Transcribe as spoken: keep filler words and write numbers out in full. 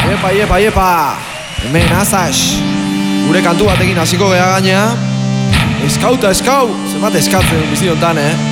Iepa, iepa, iepa. Hemen, azaz. Gure kantu batekin hasiko gea gainea. Eskauta, eskau. Zenbat eskatzen bizi hontan, eh?